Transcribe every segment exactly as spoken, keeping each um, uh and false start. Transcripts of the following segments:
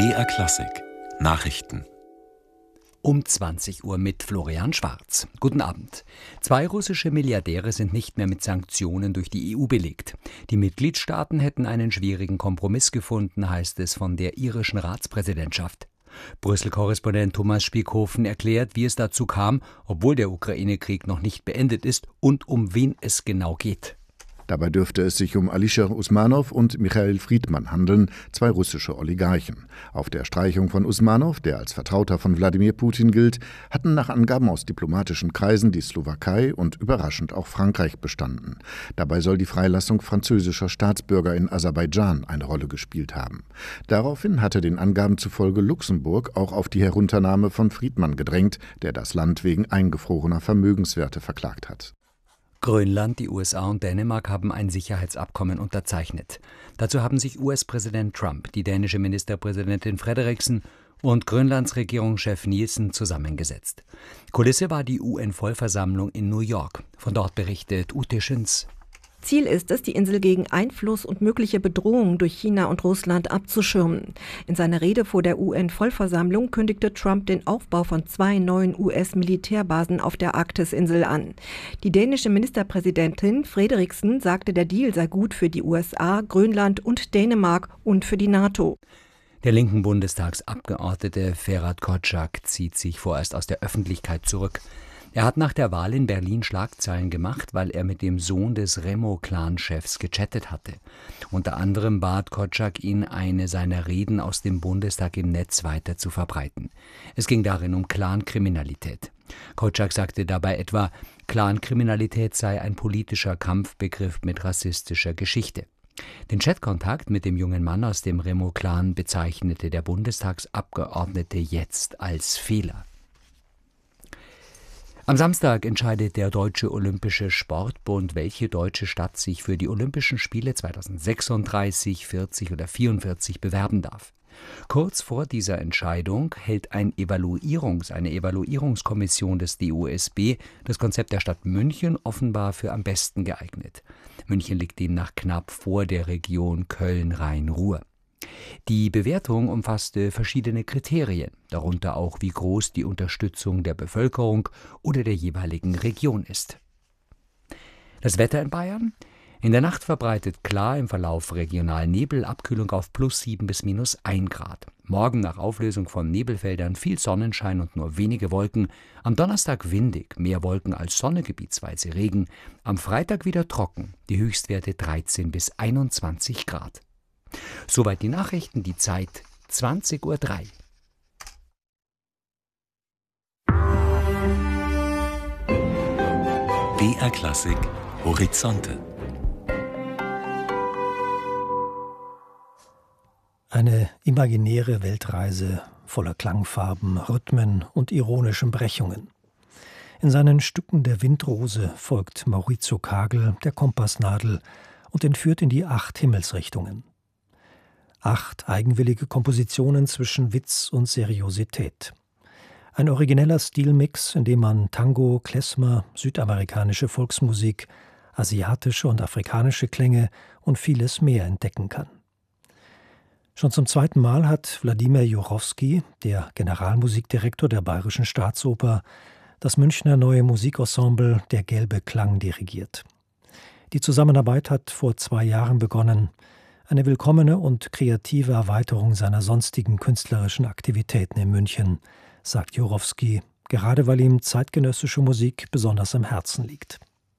B R Klassik Nachrichten Um zwanzig Uhr mit Florian Schwarz. Guten Abend. Zwei russische Milliardäre sind nicht mehr mit Sanktionen durch die E U belegt. Die Mitgliedstaaten hätten einen schwierigen Kompromiss gefunden, heißt es von der irischen Ratspräsidentschaft. Brüssel-Korrespondent Thomas Spiekhofen erklärt, wie es dazu kam, obwohl der Ukraine-Krieg noch nicht beendet ist und um wen es genau geht. Dabei dürfte es sich um Alisher Usmanow und Michail Friedman handeln, zwei russische Oligarchen. Auf der Streichung von Usmanow, der als Vertrauter von Wladimir Putin gilt, hatten nach Angaben aus diplomatischen Kreisen die Slowakei und überraschend auch Frankreich bestanden. Dabei soll die Freilassung französischer Staatsbürger in Aserbaidschan eine Rolle gespielt haben. Daraufhin hatte den Angaben zufolge Luxemburg auch auf die Herunternahme von Friedman gedrängt, der das Land wegen eingefrorener Vermögenswerte verklagt hat. Grönland, die U S A und Dänemark haben ein Sicherheitsabkommen unterzeichnet. Dazu haben sich U S-Präsident Trump, die dänische Ministerpräsidentin Frederiksen und Grönlands Regierungschef Nielsen zusammengesetzt. Kulisse war die U N-Vollversammlung in New York. Von dort berichtet Ute Schins. Ziel ist es, die Insel gegen Einfluss und mögliche Bedrohungen durch China und Russland abzuschirmen. In seiner Rede vor der U N-Vollversammlung kündigte Trump den Aufbau von zwei neuen U S-Militärbasen auf der Arktisinsel an. Die dänische Ministerpräsidentin Frederiksen sagte, der Deal sei gut für die U S A, Grönland und Dänemark und für die NATO. Der linken Bundestagsabgeordnete Ferhat Kocak zieht sich vorerst aus der Öffentlichkeit zurück. Er hat nach der Wahl in Berlin Schlagzeilen gemacht, weil er mit dem Sohn des Remo-Clan-Chefs gechattet hatte. Unter anderem bat Kocak ihn, eine seiner Reden aus dem Bundestag im Netz weiter zu verbreiten. Es ging darin um Clankriminalität. Kocak sagte dabei etwa, Clankriminalität sei ein politischer Kampfbegriff mit rassistischer Geschichte. Den Chatkontakt mit dem jungen Mann aus dem Remo-Clan bezeichnete der Bundestagsabgeordnete jetzt als Fehler. Am Samstag entscheidet der Deutsche Olympische Sportbund, welche deutsche Stadt sich für die Olympischen Spiele zweitausendsechsunddreißig, vierzig oder vierundvierzig bewerben darf. Kurz vor dieser Entscheidung hält ein Evaluierungs-, eine Evaluierungskommission des D O S B das Konzept der Stadt München offenbar für am besten geeignet. München liegt demnach knapp vor der Region Köln-Rhein-Ruhr. Die Bewertung umfasste verschiedene Kriterien, darunter auch wie groß die Unterstützung der Bevölkerung oder der jeweiligen Region ist. Das Wetter in Bayern? In der Nacht verbreitet klar, im Verlauf regional Nebel, Abkühlung auf plus sieben bis minus ein Grad. Morgen nach Auflösung von Nebelfeldern viel Sonnenschein und nur wenige Wolken. Am Donnerstag windig, mehr Wolken als Sonne, gebietsweise Regen. Am Freitag wieder trocken, die Höchstwerte dreizehn bis einundzwanzig Grad. Soweit die Nachrichten, die Zeit zwanzig Uhr drei. B R Klassik Horizonte. Eine imaginäre Weltreise voller Klangfarben, Rhythmen und ironischen Brechungen. In seinen Stücken der Windrose folgt Maurizio Kagel der Kompassnadel und entführt in die acht Himmelsrichtungen. Acht eigenwillige Kompositionen zwischen Witz und Seriosität. Ein origineller Stilmix, in dem man Tango, Klezmer, südamerikanische Volksmusik, asiatische und afrikanische Klänge und vieles mehr entdecken kann. Schon zum zweiten Mal hat Wladimir Jurowski, der Generalmusikdirektor der Bayerischen Staatsoper, das Münchner neue Musikensemble Der gelbe Klang dirigiert. Die Zusammenarbeit hat vor zwei Jahren begonnen, eine willkommene und kreative Erweiterung seiner sonstigen künstlerischen Aktivitäten in München, sagt Jurowski, gerade weil ihm zeitgenössische Musik besonders am Herzen liegt.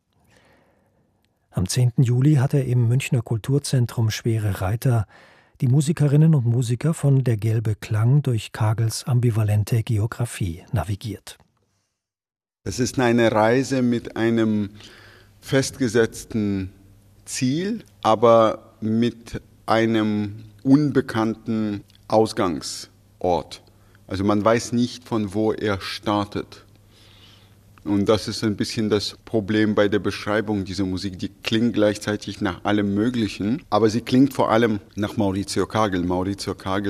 Am zehnten Juli hat er im Münchner Kulturzentrum Schwere Reiter die Musikerinnen und Musiker von Der gelbe Klang durch Kagels ambivalente Geographie navigiert. Es ist eine Reise mit einem festgesetzten Ziel, aber mit einem unbekannten Ausgangsort. Also man weiß nicht, von wo er startet. Und das ist ein bisschen das Problem bei der Beschreibung dieser Musik. Die klingt gleichzeitig nach allem Möglichen, aber sie klingt vor allem nach Maurizio Kagel. Maurizio Kagel